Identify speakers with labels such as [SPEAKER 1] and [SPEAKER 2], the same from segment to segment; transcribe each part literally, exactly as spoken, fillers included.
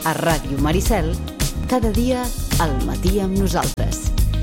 [SPEAKER 1] A Ràdio Maricel, cada dia al matí amb nosaltres.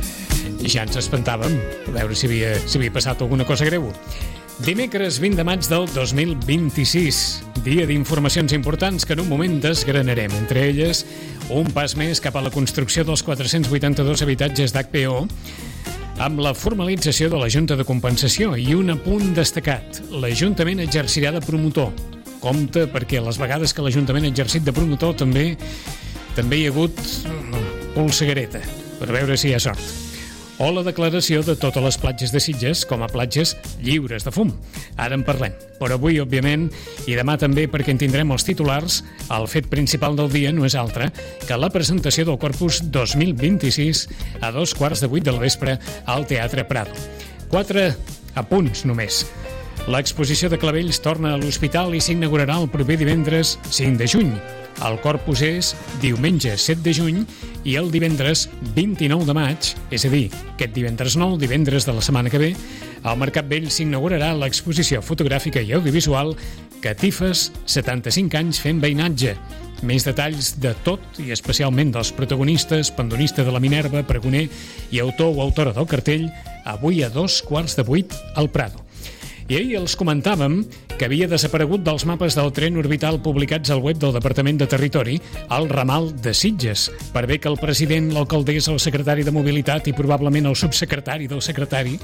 [SPEAKER 2] I ja ens espantàvem, a veure si havia, si havia passat alguna cosa greu. Dimecres vint de maig del dos mil vint-i-sis, dia d'informacions importants que en un moment desgranarem. Entre elles, un pas més cap a la construcció dels quatre-cents vuitanta-dos habitatges d'H P O, amb la formalització de la Junta de Compensació i un apunt destacat. L'Ajuntament exercirà de promotor. Compte, perquè les vegades que l'Ajuntament ha exercit de promotor també també hi ha hagut polsegareta, per veure si hi ha sort. O la declaració de totes les platges de Sitges com a platges lliures de fum. Ara en parlem. Però avui, òbviament, i demà també, perquè en tindrem els titulars, el fet principal del dia no és altre que la presentació del Corpus dos mil vint-i-sis a dos quarts de vuit del vespre al Teatre Prado. Quatre apunts només. L'exposició de Clavells torna a l'Hospital i s'inaugurarà el proper divendres cinc de juny. El Corpus és diumenge set de juny i el divendres vint-i-nou de maig, és a dir, aquest divendres nou, divendres de la setmana que ve, al Mercat Vell s'inaugurarà l'exposició fotogràfica i audiovisual Catifes, setanta-cinc anys fent veïnatge. Més detalls de tot i especialment dels protagonistes, pandonista de la Minerva, pregoner i autor o autora del cartell, avui a dos quarts de vuit al Prado. I ahir els comentàvem que havia desaparegut dels mapes del tren orbital publicats al web del Departament de Territori el ramal de Sitges, per bé que el president, l'alcaldessa, el secretari de Mobilitat i probablement el subsecretari del secretari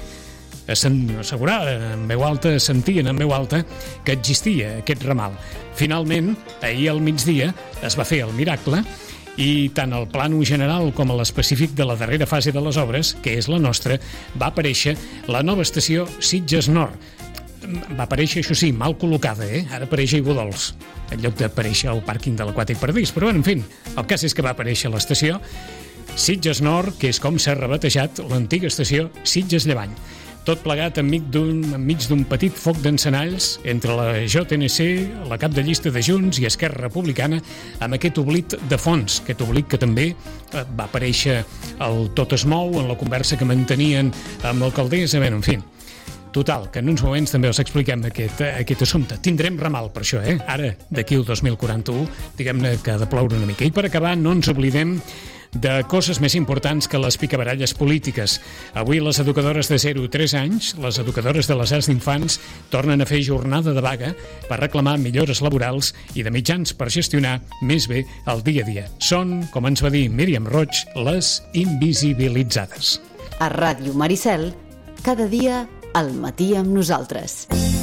[SPEAKER 2] asseguraven en veu alta, sentien en veu alta que existia aquest ramal. Finalment, ahir al migdia es va fer el miracle i tant el plànol general com l'específic de la darrera fase de les obres, que és la nostra, va aparèixer la nova estació Sitges Nord. Va aparèixer, això sí, mal col·locada, eh? Ara apareix Aiguadols, en lloc d'aparèixer al pàrquing de l'Aquàtic Paradís. Però, en fi, el cas és que va aparèixer l'estació Sitges Nord, que és com s'ha rebatejat l'antiga estació Sitges Llevant. Tot plegat enmig d'un, enmig d'un petit foc d'encenalls entre la J N C, la cap de llista de Junts i Esquerra Republicana, amb aquest oblit de fons, aquest oblit que també va aparèixer el Tot es mou en la conversa que mantenien amb l'alcaldessa, bé, en fi. Total, que en uns moments també us expliquem aquest, aquest assumpte. Tindrem ramal per això, eh? Ara, d'aquí al dos mil quaranta-u, diguem-ne que ha de ploure una mica. I per acabar, no ens oblidem de coses més importants que les picabaralles polítiques. Avui les educadores de zero a tres anys, les educadores de les llars d'infants, tornen a fer jornada de vaga per reclamar millores laborals i de mitjans per gestionar més bé el dia a dia. Són, com ens va dir Míriam Roig, les invisibilitzades.
[SPEAKER 1] A Ràdio Maricel, cada dia al matí amb nosaltres.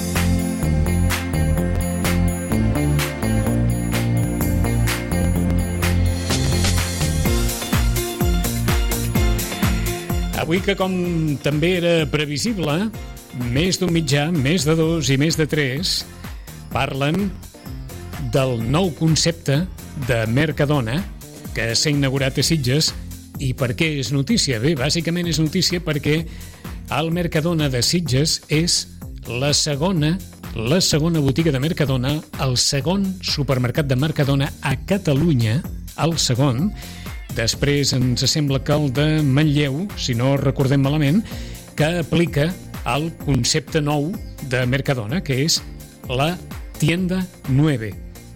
[SPEAKER 2] Avui que, com també era previsible, més d'un mitjà, més de dos i més de tres parlen del nou concepte de Mercadona que s'ha inaugurat a Sitges. I per què és notícia? Bé, bàsicament és notícia perquè el Mercadona de Sitges és la segona, la segona botiga de Mercadona, el segon supermercat de Mercadona a Catalunya, el segon. Després ens sembla que el de Manlleu, si no recordem malament, que aplica el concepte nou de Mercadona, que és la Tienda nueve.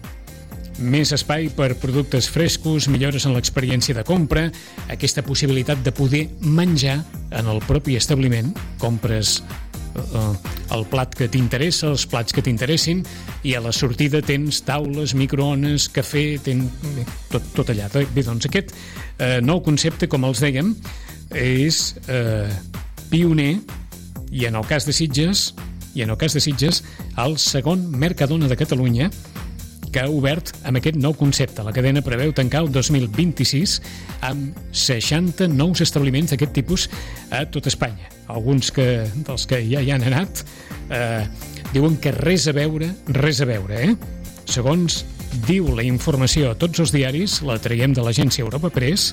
[SPEAKER 2] Més espai per productes frescos, millores en l'experiència de compra, aquesta possibilitat de poder menjar en el propi establiment, compres uh, el plat que t'interessa, els plats que t'interessin, i a la sortida tens taules, microones, cafè, ten... tot, tot allà. Bé, doncs aquest uh, nou concepte, com els dèiem, és uh, pioner, i en el cas de Sitges, i en el cas de Sitges, el segon Mercadona de Catalunya, que ha obert amb aquest nou concepte. La cadena preveu tancar el dos mil vint-i-sis amb seixanta nous establiments d'aquest tipus a tot Espanya. Alguns que, dels que ja hi han anat eh, diuen que res a veure, res a veure, eh? Segons diu la informació a tots els diaris, la traiem de l'agència Europa Press,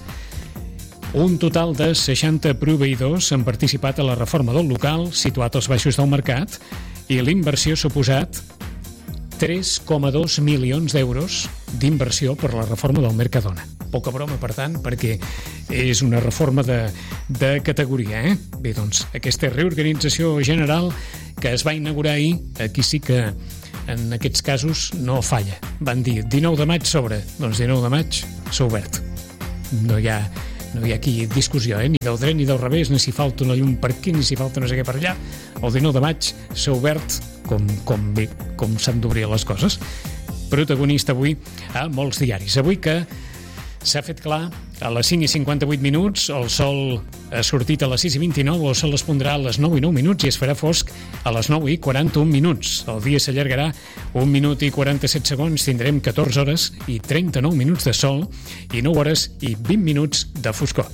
[SPEAKER 2] un total de seixanta proveïdors han participat a la reforma del local situat als baixos del mercat i l'inversió ha suposat tres coma dos milions d'euros d'inversió per la reforma del Mercadona. Poca broma, per tant, perquè és una reforma de, de categoria, eh? Bé, doncs, aquesta reorganització general que es va inaugurar ahir, aquí sí que en aquests casos no falla. Van dir dinou de maig s'obre, doncs dinou de maig s'ha obert. No hi ha, no hi ha aquí discussió, eh? Ni del dret ni del revés, ni si falta una llum per aquí, ni si falta no sé què per allà. El dinou de maig s'ha obert com, com, bé, com s'han d'obrir les coses. Protagonista avui a molts diaris. Avui que s'ha fet clar a les cinc i cinquanta-vuit minuts, el sol ha sortit a les sis i vint-i-nou, el sol es pondrà a les nou i nou minuts i es farà fosc a les nou i quaranta-un minuts. El dia s'allargarà un minut i quaranta-set segons, tindrem catorze hores i trenta-nou minuts de sol i nou hores i vint minuts de foscor.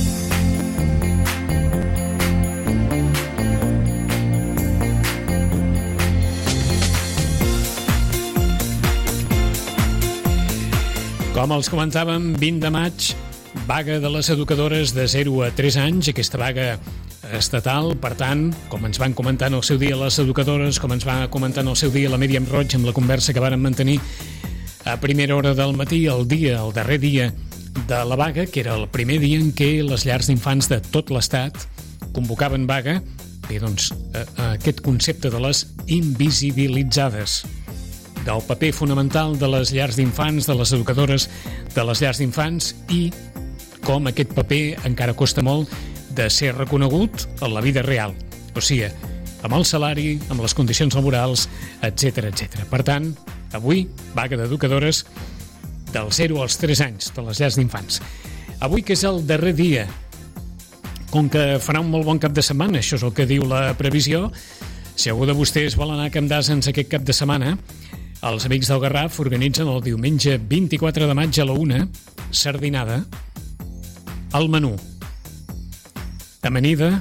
[SPEAKER 2] Com els comentàvem, vint de maig, vaga de les educadores de zero a tres anys, aquesta vaga estatal. Per tant, com ens van comentar en el seu dia les educadores, com ens va comentar en el seu dia la Míriam Roig amb la conversa que varen mantenir a primera hora del matí, el dia, el darrer dia de la vaga, que era el primer dia en què les llars d'infants de tot l'Estat convocaven vaga, bé, doncs, aquest concepte de les invisibilitzades, del paper fonamental de les llars d'infants, de les educadores de les llars d'infants i com aquest paper encara costa molt de ser reconegut en la vida real, o sigui, amb el salari, amb les condicions laborals, etcètera, etcètera. Per tant, avui, vaga d'educadores del zero als tres anys de les llars d'infants. Avui, que és el darrer dia, com que farà un molt bon cap de setmana, això és el que diu la previsió, si algú de vostès vol anar a Camp d'Asens aquest cap de setmana, els amics del Garraf organitzen el diumenge vint-i-quatre de maig a la una sardinada. El menú: amanida,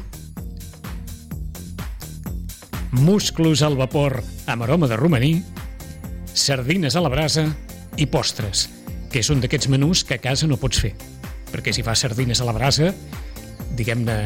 [SPEAKER 2] musclos al vapor amb aroma de romaní, sardines a la brasa i postres, que és un d'aquests menús que a casa no pots fer, perquè si fas sardines a la brasa, diguem-ne,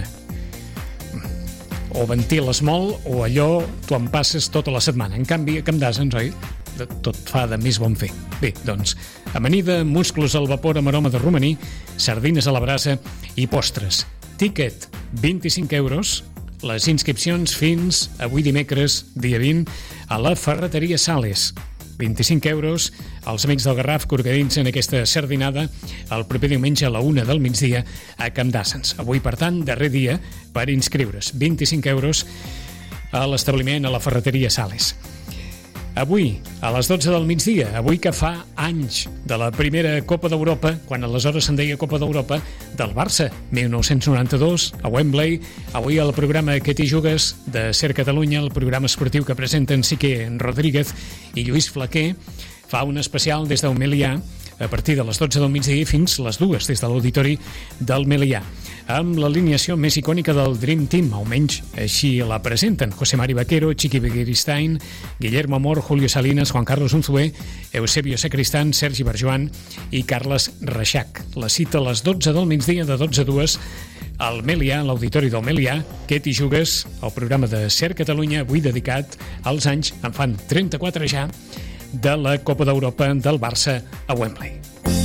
[SPEAKER 2] o ventiles molt o allò t'ho en passes tota la setmana. En canvi, a Camp d'Asens, oi? Tot fa de més bon fer. Bé, doncs, amanida, musclos al vapor amb aroma de romaní, sardines a la brasa i postres. Tiquet, vint-i-cinc euros. Les inscripcions fins avui dimecres, dia vint, a la Ferreteria Sales. vint-i-cinc euros. Els amics del Garraf que organitzen aquesta sardinada el proper diumenge a la una del migdia a Camp d'Asens. Avui, per tant, darrer dia per inscriure's. vint-i-cinc euros a l'establiment a la Ferreteria Sales. Avui, a les dotze del migdia, avui que fa anys de la primera Copa d'Europa, quan aleshores se'n deia Copa d'Europa, del Barça, mil nou-cents noranta-dos, a Wembley. Avui al programa Que t'hi jugues de Ser Catalunya, el programa esportiu que presenten Sique Rodríguez i Lluís Flaquer, fa un especial des del Melià a partir de les dotze del migdia fins les dues des de l'auditori del Melià, amb l'alineació més icònica del Dream Team, almenys així la presenten: José Mari Vaquero, Chiqui Begiristain, Guillermo Amor, Julio Salinas, Juan Carlos Unzué, Eusebio Sacristán, Sergi Barjoan i Carles Reixac. La cita a les dotze del migdia, de dotze a dues, al Melià, a l'auditori del Melià. Que t'hi jugues, el programa de Ser Catalunya, avui dedicat als anys, en fan trenta-quatre ja, de la Copa d'Europa del Barça a Wembley.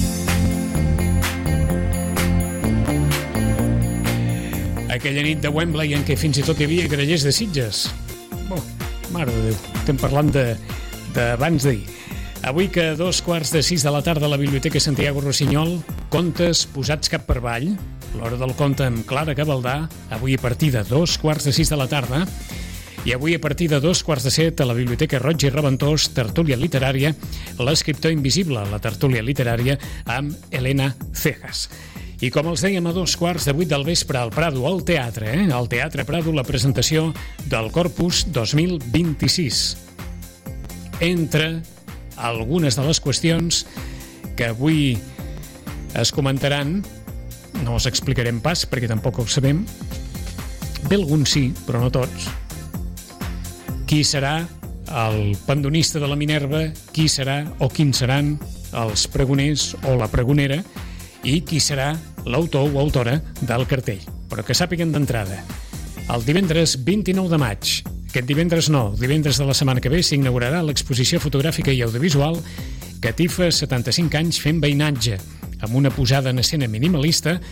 [SPEAKER 2] Aquella nit de Wembley en què fins i tot hi havia grallers de Sitges. Oh, mare de Déu, estem parlant de d'abans d'ahir. Avui que a dos quarts de sis de la tarda a la Biblioteca Santiago Rossinyol, contes posats cap per avall, l'hora del conte amb Clara Gavaldà, avui a partir de dos quarts de sis de la tarda, i avui a partir de dos quarts de set a la Biblioteca Roig i Reventós, tertúlia literària, l'escriptor invisible, la tertúlia literària amb Elena Cejas. I com els dèiem, a dos quarts de vuit del vespre al Prado, al teatre, eh? al Teatre Prado, la presentació del Corpus dos mil vint-i-sis. Entre algunes de les qüestions que avui es comentaran, no els explicarem pas perquè tampoc ho sabem, bé alguns sí, però no tots. Qui serà el pandonista de la Minerva, qui serà o quins seran els pregoners o la pregonera i qui serà l'autor o autora del cartell. Però que sàpiguen d'entrada, el divendres vint-i-nou de maig, aquest divendres no, divendres de la setmana que ve, s'inaugurarà l'exposició fotogràfica i audiovisual Catifa setanta-cinc anys fent veïnatge, amb una posada en escena minimalista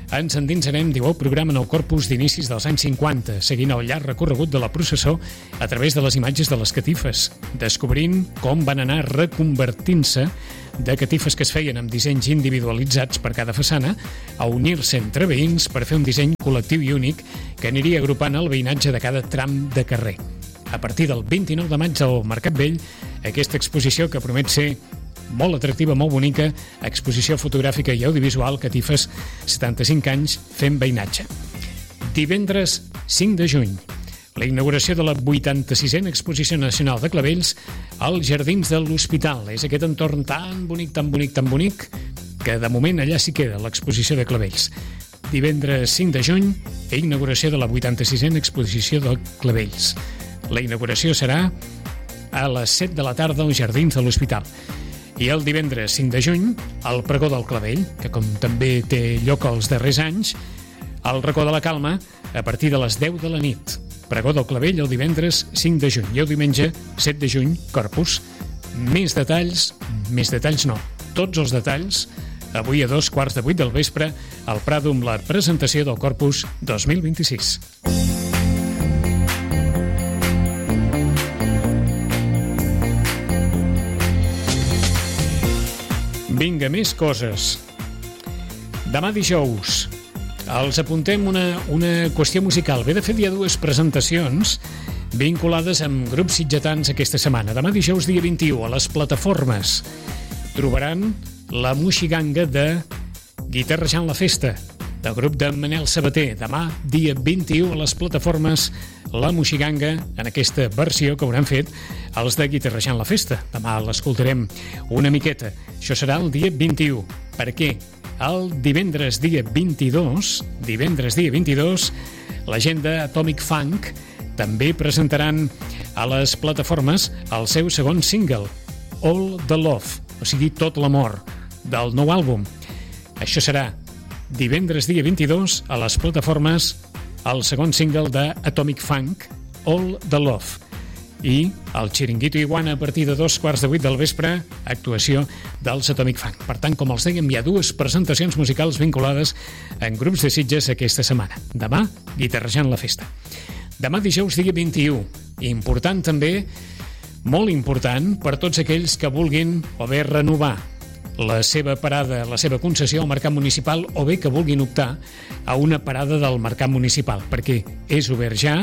[SPEAKER 2] ens endinsarem, diu el programa, en el corpus d'inicis dels anys cinquanta, seguint el llarg recorregut de la processó a través de les imatges de les catifes, descobrint com van anar reconvertint-se de catifes que es feien amb dissenys individualitzats per cada façana a unir-se entre veïns per fer un disseny col·lectiu i únic que aniria agrupant el veïnatge de cada tram de carrer. A partir del vint-i-nou de maig al Mercat Vell, aquesta exposició que promet ser molt atractiva, molt bonica, exposició fotogràfica i audiovisual Catifes, setanta-cinc anys fent veïnatge. Divendres cinc de juny, la inauguració de la vuitanta-sisena Exposició Nacional de Clavells als Jardins de l'Hospital. És aquest entorn tan bonic, tan bonic, tan bonic, que de moment allà sí queda l'exposició de Clavells. Divendres cinc de juny, inauguració de la vuitanta-sisena Exposició de Clavells. La inauguració serà a les set de la tarda als Jardins de l'Hospital. I el divendres cinc de juny, al Pregó del Clavell, que com també té lloc els darrers anys, al Racó de la Calma, a partir de les deu de la nit. Pregó del Clavell el divendres cinc de juny i el diumenge set de juny, Corpus. Més detalls, més detalls no, tots els detalls, avui a dos quarts de vuit del vespre, al Prado amb la presentació del Corpus dos mil vint-i-sis. Vinga, més coses. Demà dijous els apuntem una, una qüestió musical. Bé, de fet, hi ha dues presentacions vinculades amb grups sitgetans aquesta setmana. Demà dijous, dia vint-i-u, a les plataformes trobaran la Moixiganga de Guitarrejant la Festa, del grup de Manel Sabater. Demà, dia vint-i-u, a les plataformes, la Moixiganga, en aquesta versió que hauran fet els de Guitarrejant la Festa. Demà l'escoltarem una miqueta. Això serà el dia vint-i-u. Per què? El divendres dia vint-i-dos, divendres dia vint-i-dos, la gent d'Atomic Funk també presentaran a les plataformes el seu segon single, All the Love, o sigui, Tot l'amor, del nou àlbum. Això serà divendres dia vint-i-dos a les plataformes el segon single d'Atomic Funk, All the Love. I el Chiringuito Iguana a partir de dos quarts de vuit del vespre, actuació dels Atomic Funk. Per tant, com els dèiem, hi ha dues presentacions musicals vinculades en grups de Sitges aquesta setmana. Demà, Guitarrejant la Festa. Demà dijous, dia vint-i-u. Important també, molt important, per tots aquells que vulguin o bé renovar la seva parada, la seva concessió al mercat municipal, o bé que vulguin optar a una parada del mercat municipal, perquè és obert ja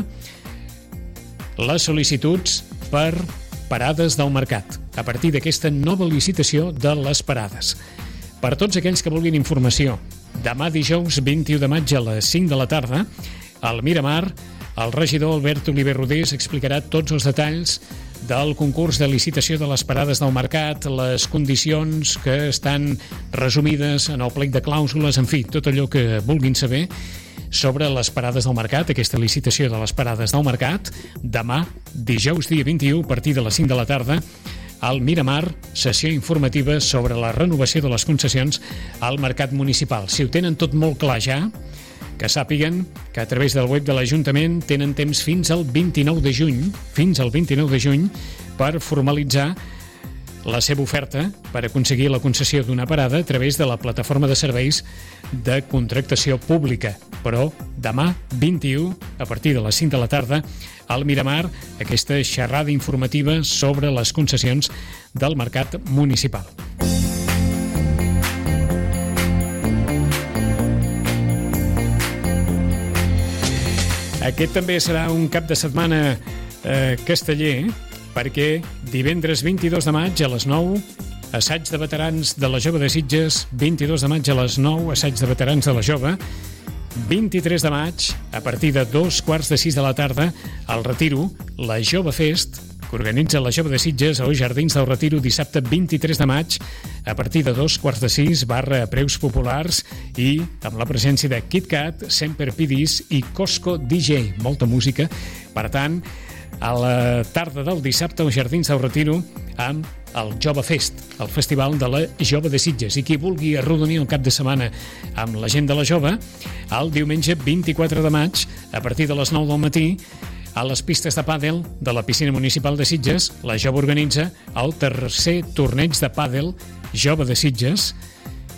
[SPEAKER 2] les sol·licituds per parades del mercat, a partir d'aquesta nova licitació de les parades. Per tots aquells que vulguin informació, demà dijous vint-i-u de maig a les cinc de la tarda, al Miramar, el regidor Albert Oliver Rodés explicarà tots els detalls del concurs de licitació de les parades del mercat, les condicions que estan resumides en el plec de clàusules, en fi, tot allò que vulguin saber sobre les parades del mercat, aquesta licitació de les parades del mercat, demà, dijous dia vint-i-u, a partir de les cinc de la tarda, al Miramar, sessió informativa sobre la renovació de les concessions al mercat municipal. Si ho tenen tot molt clar ja, que sàpiguen que a través del web de l'Ajuntament tenen temps fins al vint-i-nou de juny, fins al vint-i-nou de juny, per formalitzar la seva oferta per aconseguir la concessió d'una parada a través de la plataforma de serveis de contractació pública. Però demà, vint-i-u, a partir de les cinc de la tarda, al Miramar, aquesta xerrada informativa sobre les concessions del mercat municipal. Aquest també serà un cap de setmana eh, casteller, perquè divendres vint-i-dos de maig a les nou, assaig de veterans de la Jove de Sitges, vint-i-dos de maig a les nou, assaig de veterans de la Jove, vint-i-tres de maig, a partir de dos quarts de sis de la tarda, al Retiro, la Jove Fest, que organitza la Jove de Sitges als Jardins del Retiro dissabte vint-i-tres de maig, a partir de dos quarts de sis, barra a preus populars i amb la presència de KitKat, Semper Pidis i Costco D J. Molta música. Per tant, a la tarda del dissabte als Jardins del Retiro amb el Jove Fest, el festival de la Jove de Sitges. I qui vulgui arrodonir el cap de setmana amb la gent de la Jove, el diumenge vint-i-quatre de maig, a partir de les nou del matí, a les pistes de pàdel de la piscina municipal de Sitges, la Jove organitza el tercer torneig de pàdel Jove de Sitges,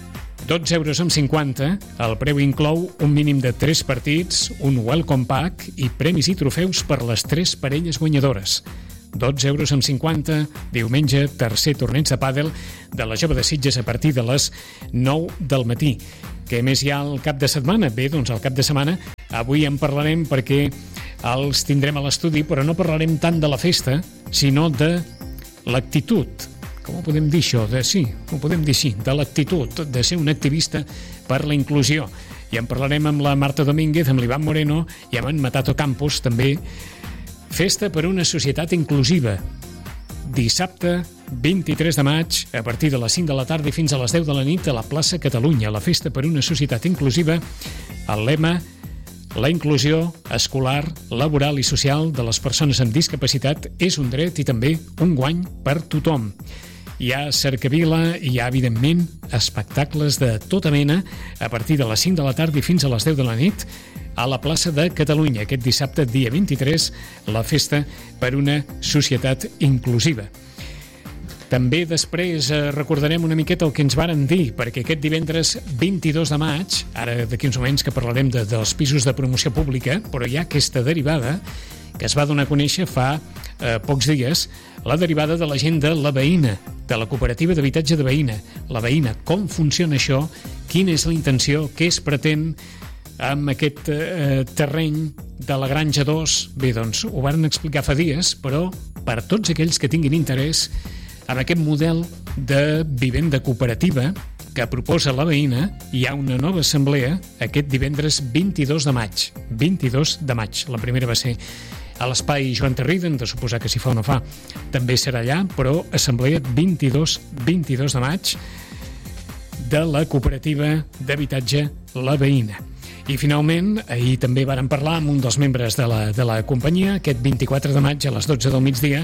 [SPEAKER 2] dotze euros amb cinquanta. El preu inclou un mínim de tres partits, un welcome pack i premis i trofeus per les tres parelles guanyadores. dotze euros amb cinquanta, diumenge, tercer torneig de pàdel de la Jove de Sitges a partir de les nou del matí. Què més hi ha al cap de setmana? Bé, doncs al cap de setmana avui en parlarem perquè els tindrem a l'estudi, però no parlarem tant de la festa, sinó de l'actitud. Com ho podem dir això? De, sí, ho podem dir així, de l'actitud, de ser un activista per la inclusió. I en parlarem amb la Marta Domínguez, amb l'Ivan Moreno i amb en Matato Campos, també. Festa per una societat inclusiva. Dissabte, vint-i-tres de maig, a partir de les cinc de la tarda i fins a les deu de la nit, a la plaça Catalunya. La Festa per una societat inclusiva. El lema: la inclusió escolar, laboral i social de les persones amb discapacitat és un dret i també un guany per tothom. Hi ha cercavila i hi ha, evidentment, espectacles de tota mena a partir de les cinc de la tarda i fins a les deu de la nit a la plaça de Catalunya. Aquest dissabte, dia vint-i-tres, la Festa per una societat inclusiva. També després eh, recordarem una miqueta el que ens varen dir, perquè aquest divendres vint-i-dos de maig, ara d'aquí uns moments que parlarem de, dels pisos de promoció pública, però hi ha aquesta derivada que es va donar a conèixer fa eh, pocs dies, la derivada de la gent de La Veïna, de la cooperativa d'habitatge de Veïna. La Veïna, com funciona això, quina és la intenció, què es pretén amb aquest eh, terreny de la Granja dos. Bé, doncs ho varen explicar fa dies, però per tots aquells que tinguin interès en aquest model de vivenda cooperativa que proposa La Veïna, hi ha una nova assemblea aquest divendres vint-i-dos de maig. vint-i-dos de maig. La primera va ser a l'espai Joan Terriden, de suposar que si fa o no fa, també serà allà, però assemblea vint-i-dos de maig de la cooperativa d'habitatge La Veïna. I finalment, ahir també vàrem parlar amb un dels membres de la, de la companyia, aquest vint-i-quatre de maig a les dotze del migdia,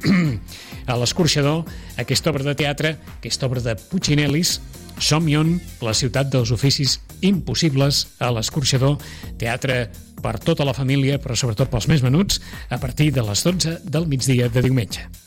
[SPEAKER 2] a l'Escorxador, aquesta obra de teatre, aquesta obra de Puccinellis, Som-yon, la ciutat dels oficis impossibles, a l'Escorxador, teatre per tota la família, però sobretot pels més menuts, a partir de les dotze del migdia de diumenge.